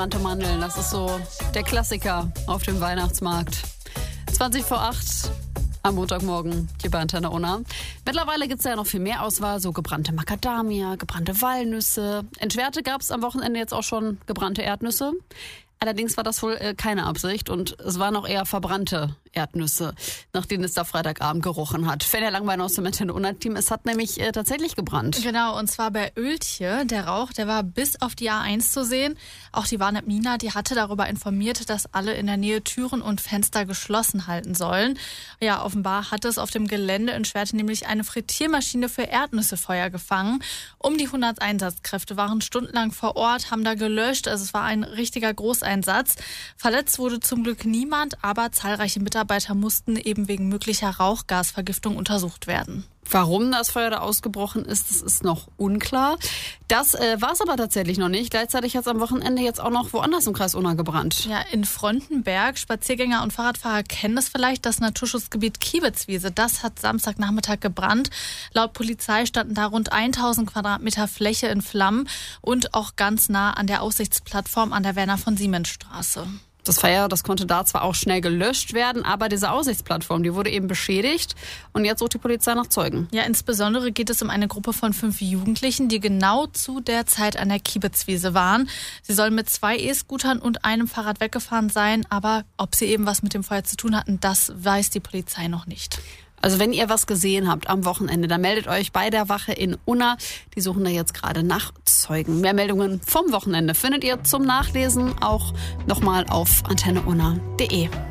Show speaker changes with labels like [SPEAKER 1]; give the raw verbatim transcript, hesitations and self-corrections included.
[SPEAKER 1] Brannte Mandeln, das ist so der Klassiker auf dem Weihnachtsmarkt. zwanzig vor acht am Montagmorgen hier bei Antenne Unna. Mittlerweile gibt es ja noch viel mehr Auswahl, so gebrannte Macadamia, gebrannte Walnüsse. Entschwerte gab es am Wochenende jetzt auch schon gebrannte Erdnüsse. Allerdings war das wohl äh, keine Absicht und es waren auch eher verbrannte Erdnüsse, nach denen es da Freitagabend gerochen hat. Fenja Langbein aus dem Antenne Unna-Team, es hat nämlich äh, tatsächlich gebrannt.
[SPEAKER 2] Genau, und zwar bei Oeltje. Der Rauch, der war bis auf die A eins zu sehen. Auch die Warnet Mina, die hatte darüber informiert, dass alle in der Nähe Türen und Fenster geschlossen halten sollen. Ja, offenbar hat es auf dem Gelände in Schwerte nämlich eine Frittiermaschine für Erdnüsse Feuer gefangen. Um die hundert Einsatzkräfte waren stundenlang vor Ort, haben da gelöscht. Also es war ein richtiger Großeinsatz. Einsatz. Verletzt wurde zum Glück niemand, aber zahlreiche Mitarbeiter mussten eben wegen möglicher Rauchgasvergiftung untersucht werden.
[SPEAKER 1] Warum das Feuer da ausgebrochen ist, das ist noch unklar. Das äh, war es aber tatsächlich noch nicht. Gleichzeitig hat es am Wochenende jetzt auch noch woanders im Kreis Unna gebrannt.
[SPEAKER 2] Ja, in Frontenberg. Spaziergänger und Fahrradfahrer kennen das vielleicht. Das Naturschutzgebiet Kiebitzwiese, das hat Samstagnachmittag gebrannt. Laut Polizei standen da rund tausend Quadratmeter Fläche in Flammen und auch ganz nah an der Aussichtsplattform an der Werner-von-Siemens-Straße.
[SPEAKER 1] Das Feuer, das konnte da zwar auch schnell gelöscht werden, aber diese Aussichtsplattform, die wurde eben beschädigt und jetzt sucht die Polizei nach Zeugen.
[SPEAKER 2] Ja, insbesondere geht es um eine Gruppe von fünf Jugendlichen, die genau zu der Zeit an der Kiebitzwiese waren. Sie sollen mit zwei E-Scootern und einem Fahrrad weggefahren sein, aber ob sie eben was mit dem Feuer zu tun hatten, das weiß die Polizei noch nicht.
[SPEAKER 1] Also wenn ihr was gesehen habt am Wochenende, dann meldet euch bei der Wache in Unna. Die suchen da jetzt gerade nach Zeugen. Mehr Meldungen vom Wochenende findet ihr zum Nachlesen auch nochmal auf antenne unna punkt de.